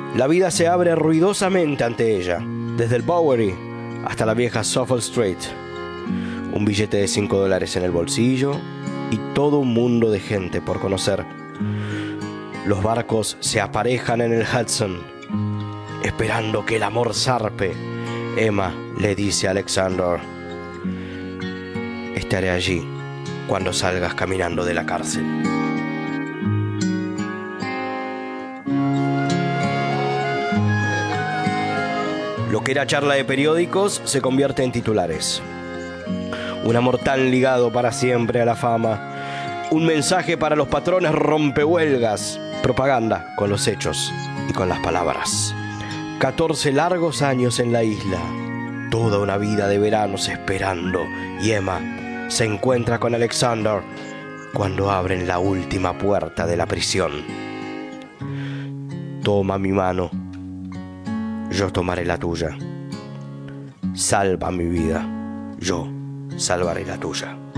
La vida se abre ruidosamente ante ella, desde el Bowery hasta la vieja Suffolk Street. Un billete de $5 en el bolsillo y todo un mundo de gente por conocer. Los barcos se aparejan en el Hudson, esperando que el amor zarpe. Emma le dice a Alexander: estaré allí cuando salgas caminando de la cárcel. Lo que era charla de periódicos se convierte en titulares. Un amor tan ligado para siempre a la fama. Un mensaje para los patrones rompehuelgas. Propaganda con los hechos y con las palabras. 14 largos años en la isla. Toda una vida de veranos esperando. Y Emma se encuentra con Alexander cuando abren la última puerta de la prisión. Toma mi mano. Yo tomaré la tuya. Salva mi vida. Yo salvaré la tuya.